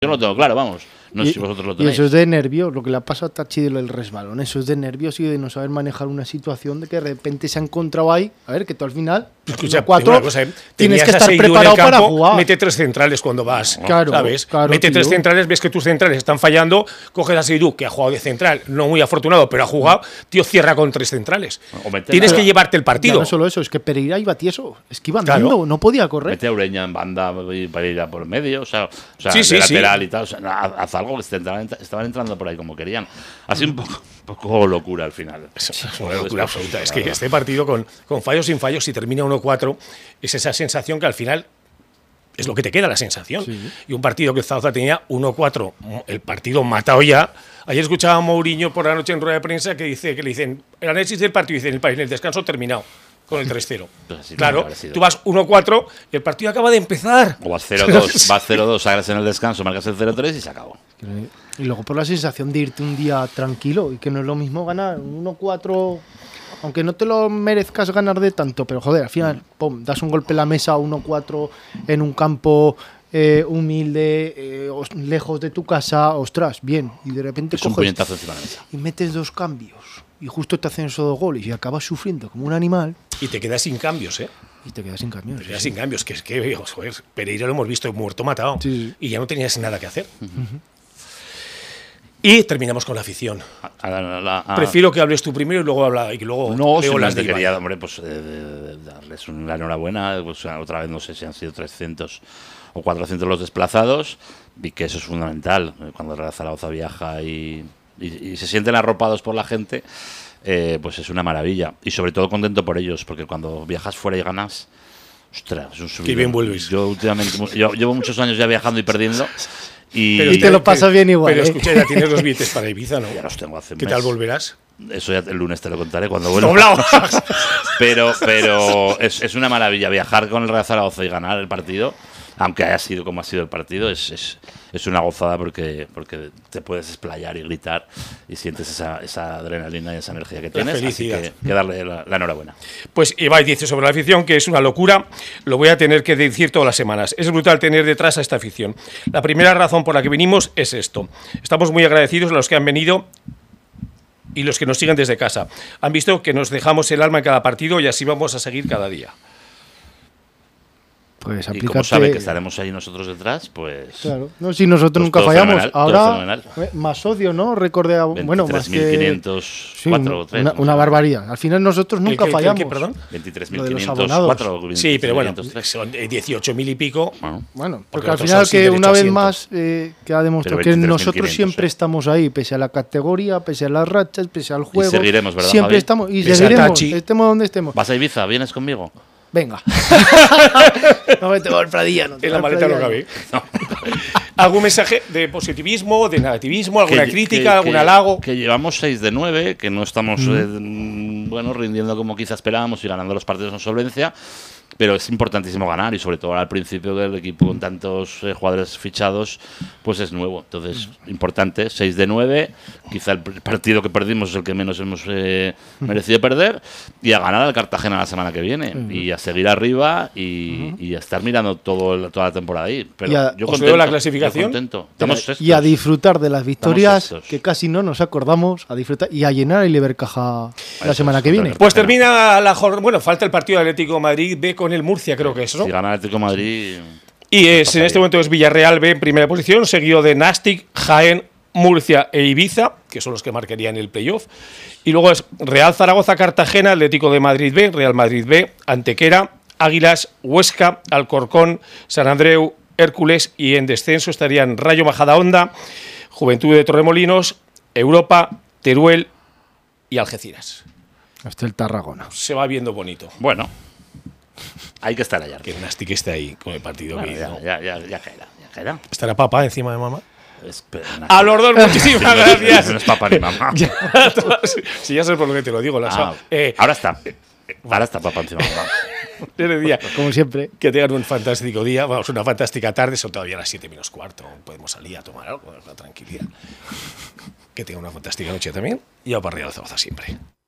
Yo no lo tengo claro, vamos. No sé si vosotros lo tenéis. Y eso es de nervios, lo que le ha pasado a Tachi del resbalón. Eso es de nervios y de no saber manejar una situación de que de repente se ha encontrado ahí. A ver, que tú al final, escucha, 4, tienes que estar preparado para jugar. Mete 3 centrales cuando vas. Claro, ¿sabes? claro, mete tío. 3 centrales, ves que tus centrales están fallando, coges a Seydou, que ha jugado de central, no muy afortunado, pero ha jugado, tío, cierra con 3 centrales. Tienes que llevarte el partido. Ya no solo eso, es que Pereira iba tieso. Es que iba Claro. andando, no podía correr. Mete a Ureña en banda y Pereira por medio, o sea Sí, de lateral y tal. O sea, haz algo, que estaban entrando por ahí como querían. Ha sido un poco locura al final. Es una locura absoluta. Es que este partido con fallos sin fallos, si termina 1-4, es esa sensación que al final es lo que te queda, la sensación. Sí. Y un partido que Zaragoza tenía 1-4, el partido matado ya. Ayer escuchaba a Mourinho por la noche en rueda de prensa que le dicen el análisis del partido, dice en el descanso terminado con el 3-0. Pues claro, tú vas 1-4 y el partido acaba de empezar. O vas 0-2, vas 0-2, sacas en el descanso, marcas el 0-3 y se acabó. Y luego por la sensación de irte un día tranquilo y que no es lo mismo ganar 1-4, aunque no te lo merezcas ganar de tanto, pero joder, al final, pum, das un golpe en la mesa 1-4 en un campo humilde, lejos de tu casa, ostras, bien, y de repente es un puñetazo encima de la mesa. Y metes 2 cambios y justo te hacen esos 2 goles y acabas sufriendo como un animal. Y te quedas sin cambios, ¿eh? Y te quedas sin cambios. Te quedas sin cambios, que es que, joder, Pereira lo hemos visto muerto, matado. Sí. Y ya no tenías nada que hacer. Y terminamos con la afición. Prefiero que hables tú primero y luego leo las de quería, hombre, pues darles la enhorabuena. Pues, otra vez no sé si han sido 300 o 400 los desplazados. Y que eso es fundamental. Cuando el Real Zaragoza viaja y se sienten arropados por la gente, pues es una maravilla. Y sobre todo contento por ellos, porque cuando viajas fuera y ganas, ostras, es un subidón. Qué bien vuelves. Yo últimamente llevo muchos años ya viajando y perdiendo. Y te lo pasas bien igual. Pero escucha, ya tienes los billetes para Ibiza, ¿no? Ya los tengo hace un ¿Qué mes. tal volverás? Eso ya el lunes te lo contaré cuando vuelva. pero es una maravilla viajar con el Real Zaragoza y ganar el partido, aunque haya sido como ha sido el partido, es una gozada porque te puedes explayar y gritar y sientes esa adrenalina y esa energía que tienes. Así que darle la enhorabuena. Pues Ibai dice sobre la afición que es una locura, lo voy a tener que decir todas las semanas. Es brutal tener detrás a esta afición. La primera razón por la que vinimos es esto. Estamos muy agradecidos a los que han venido y los que nos siguen desde casa. Han visto que nos dejamos el alma en cada partido y así vamos a seguir cada día. Pues y como sabe que estaremos ahí nosotros detrás, pues... Claro, no, si nosotros nunca fallamos. Ahora, más odio, ¿no? Recordé, bueno, más que... 23.504 una barbaridad. Al final nosotros nunca fallamos. ¿Qué, perdón? 23.504. Sí, pero bueno, son 18.000 y pico. Bueno, porque al final que una vez más que ha demostrado que nosotros siempre estamos ahí, pese a la categoría, pese a las rachas, pese al juego. Y seguiremos, ¿verdad, siempre Javi? estamos, y seguiremos, estemos donde estemos. ¿Vas a Ibiza? ¿Vienes conmigo? Venga. No me tengo el Pradilla. No en la maleta no cabe. No. ¿Algún mensaje de positivismo, de negativismo, alguna crítica, algún halago? Que llevamos 6 de 9, que no estamos rindiendo como quizá esperábamos y ganando los partidos con solvencia. Pero es importantísimo ganar y sobre todo al principio del equipo con tantos jugadores fichados, pues es nuevo. Entonces, importante, 6 de 9, quizá el partido que perdimos es el que menos hemos merecido perder, y a ganar al Cartagena la semana que viene, y a seguir arriba y a estar mirando toda la temporada ahí. Pero yo contento, la clasificación. Y a disfrutar de las victorias, que casi no nos acordamos, a disfrutar y a llenar el Ibercaja la semana que viene. Pues termina la jornada, bueno, falta el partido de Atlético de Madrid B con el Murcia, creo que es, ¿no? Si gana el Atlético de Madrid... Y en este momento es Villarreal B en primera posición, seguido de Nastic, Jaén, Murcia e Ibiza, que son los que marcarían el playoff. Y luego es Real Zaragoza, Cartagena, Atlético de Madrid B, Real Madrid B, Antequera, Águilas, Huesca, Alcorcón, San Andreu, Hércules, y en descenso estarían Rayo Majadahonda, Juventud de Torremolinos, Europa, Teruel y Algeciras. Hasta el Tarragona. Se va viendo bonito. Bueno, hay que estar allá. Que el Nastic esté ahí con el partido que hizo. Ya caerá. ¿Estará papá encima de mamá? A los dos, muchísimas gracias. No es papá ni mamá. Si ya sabes por lo que te lo digo. Ahora está papá encima de mamá. Como siempre. Que tengan un fantástico día, vamos, una fantástica tarde. Son todavía las 7:15. Podemos salir a tomar algo con la tranquilidad. Que tengan una fantástica noche también. Y a para Real Zaragoza siempre.